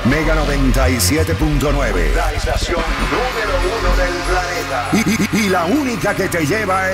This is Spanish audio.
Mega 97.9. La estación número 1 del planeta. Y la única que te lleva